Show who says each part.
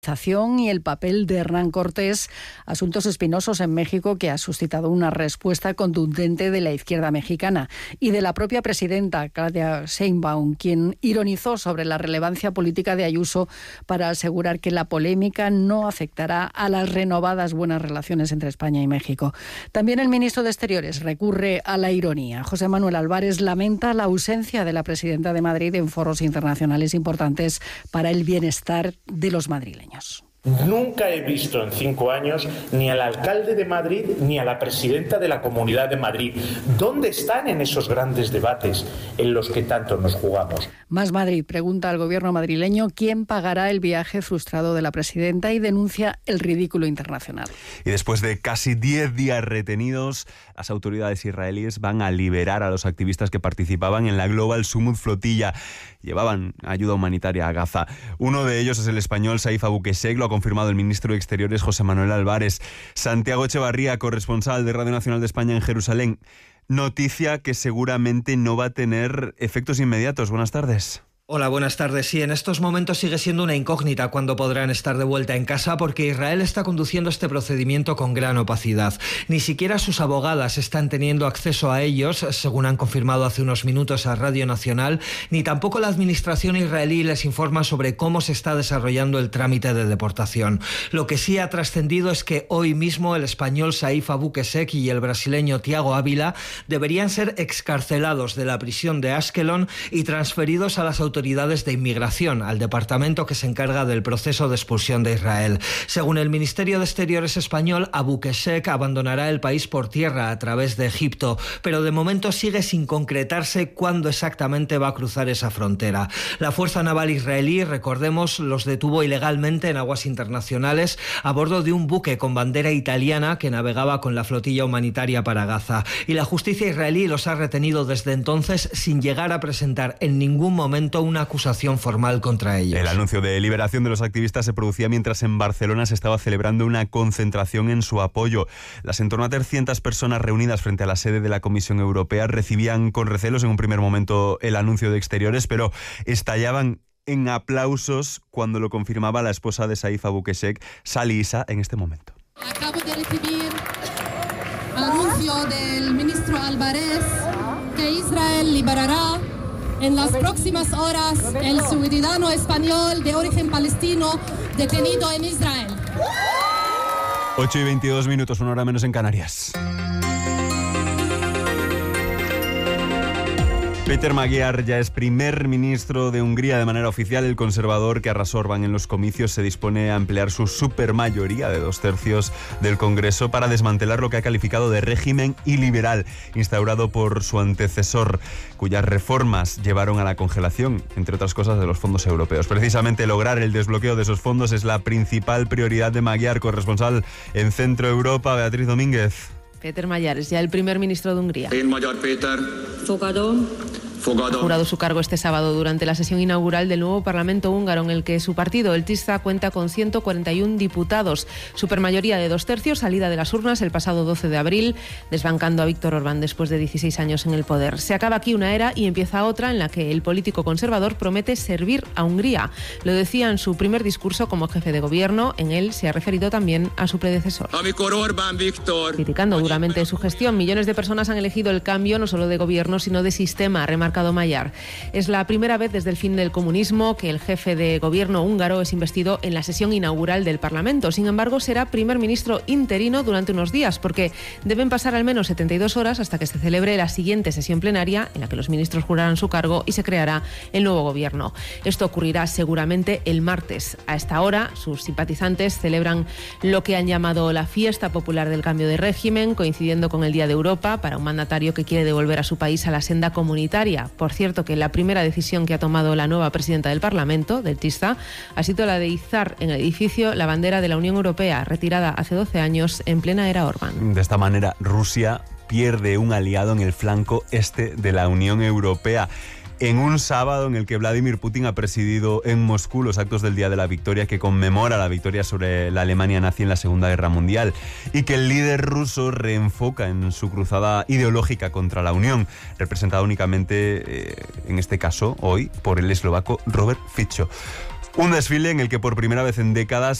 Speaker 1: y el papel de Hernán Cortés, asuntos espinosos en México que ha suscitado una respuesta contundente de la izquierda mexicana y de la propia presidenta Claudia Sheinbaum, quien ironizó sobre la relevancia política de Ayuso para asegurar que la polémica no afectará a las renovadas buenas relaciones entre España y México. También el ministro de Exteriores recurre a la ironía. José Manuel Álvarez lamenta la ausencia de la presidenta de Madrid en foros internacionales importantes para el bienestar de los madrileños.
Speaker 2: Nunca he visto en 5 años ni al alcalde de Madrid ni a la presidenta de la Comunidad de Madrid. ¿Dónde están en esos grandes debates en los que tanto nos jugamos?
Speaker 1: Más Madrid pregunta al gobierno madrileño quién pagará el viaje frustrado de la presidenta y denuncia el ridículo internacional.
Speaker 3: Y después de casi 10 días retenidos, las autoridades israelíes van a liberar a los activistas que participaban en la Global Summit Flotilla. Llevaban ayuda humanitaria a Gaza. Uno de ellos es el español Saif Abukeshek, lo ha confirmado el ministro de Exteriores José Manuel Álvarez. Santiago Echevarría, corresponsal de Radio Nacional de España en Jerusalén. Noticia que seguramente no va a tener efectos inmediatos. Buenas tardes.
Speaker 4: Hola, buenas tardes. Sí, en estos momentos sigue siendo una incógnita cuándo podrán estar de vuelta en casa porque Israel está conduciendo este procedimiento con gran opacidad. Ni siquiera sus abogadas están teniendo acceso a ellos, según han confirmado hace unos minutos a Radio Nacional, ni tampoco la administración israelí les informa sobre cómo se está desarrollando el trámite de deportación. Lo que sí ha trascendido es que hoy mismo el español Saif Abukeshek y el brasileño Thiago Ávila deberían ser excarcelados de la prisión de Ashkelon y transferidos a las autoridades de inmigración, al departamento que se encarga del proceso de expulsión de Israel. Según el Ministerio de Exteriores español, Abukeshek abandonará el país por tierra a través de Egipto, pero de momento sigue sin concretarse cuándo exactamente va a cruzar esa frontera. La Fuerza Naval israelí, recordemos, los detuvo ilegalmente en aguas internacionales a bordo de un buque con bandera italiana que navegaba con la flotilla humanitaria para Gaza. Y la justicia israelí los ha retenido desde entonces sin llegar a presentar en ningún momento una acusación formal contra ellos.
Speaker 3: El anuncio de liberación de los activistas se producía mientras en Barcelona se estaba celebrando una concentración en su apoyo. Las en torno a 300 personas reunidas frente a la sede de la Comisión Europea recibían con recelos en un primer momento el anuncio de Exteriores, pero estallaban en aplausos cuando lo confirmaba la esposa de Saif Abukeshek, Sally Issa, en este momento.
Speaker 5: Acabo de recibir anuncio del ministro Álvarez que Israel liberará en las próximas horas el ciudadano español de origen palestino detenido en Israel.
Speaker 3: 8:22, una hora menos en Canarias. Péter Magyar ya es primer ministro de Hungría de manera oficial. El conservador que arrasó Orbán en los comicios se dispone a emplear su supermayoría de 2/3 del Congreso para desmantelar lo que ha calificado de régimen iliberal instaurado por su antecesor, cuyas reformas llevaron a la congelación, entre otras cosas, de los fondos europeos. Precisamente lograr el desbloqueo de esos fondos es la principal prioridad de Magyar, corresponsal en Centro Europa, Beatriz Domínguez.
Speaker 6: Péter Magyar es ya el primer ministro de Hungría. Ha jurado su cargo este sábado durante la sesión inaugural del nuevo Parlamento húngaro, en el que su partido, el TISZA, cuenta con 141 diputados, supermayoría de 2/3, salida de las urnas el pasado 12 de abril, desbancando a Viktor Orbán después de 16 años en el poder. Se acaba aquí una era y empieza otra en la que el político conservador promete servir a Hungría. Lo decía en su primer discurso como jefe de gobierno. En él se ha referido también a su predecesor. Criticando duramente su gestión, millones de personas han elegido el cambio no solo de gobierno, sino de sistema, remarcado Magyar. Es la primera vez desde el fin del comunismo que el jefe de gobierno húngaro es investido en la sesión inaugural del Parlamento. Sin embargo, será primer ministro interino durante unos días, porque deben pasar al menos 72 horas hasta que se celebre la siguiente sesión plenaria, en la que los ministros jurarán su cargo y se creará el nuevo gobierno. Esto ocurrirá seguramente el martes. A esta hora, sus simpatizantes celebran lo que han llamado la fiesta popular del cambio de régimen, coincidiendo con el Día de Europa, para un mandatario que quiere devolver a su país a la senda comunitaria. Por cierto, que la primera decisión que ha tomado la nueva presidenta del Parlamento, del TISZA, ha sido la de izar en el edificio la bandera de la Unión Europea, retirada hace 12 años en plena era Orbán.
Speaker 3: De esta manera, Rusia pierde un aliado en el flanco este de la Unión Europea. En un sábado en el que Vladimir Putin ha presidido en Moscú los actos del Día de la Victoria, que conmemora la victoria sobre la Alemania nazi en la Segunda Guerra Mundial, y que el líder ruso reenfoca en su cruzada ideológica contra la Unión, representada únicamente, en este caso, hoy, por el eslovaco Robert Fico. Un desfile en el que por primera vez en décadas